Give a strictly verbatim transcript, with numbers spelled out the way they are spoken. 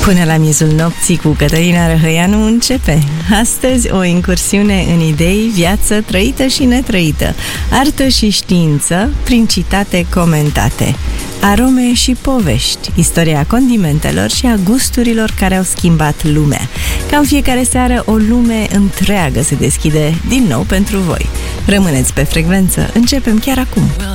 Până la miezul nopții cu Cătălina Răhăianu începe. Astăzi o incursiune în idei, viață trăită și netrăită, artă și știință, prin citate comentate, arome și povești, istoria condimentelor și a gusturilor care au schimbat lumea. Ca în fiecare seară, o lume întreagă se deschide din nou pentru voi. Rămâneți pe frecvență, începem chiar acum.